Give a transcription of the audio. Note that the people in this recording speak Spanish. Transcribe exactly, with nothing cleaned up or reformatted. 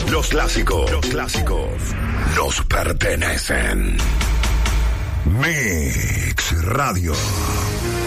Los clásicos, los clásicos nos pertenecen. Mix Radio.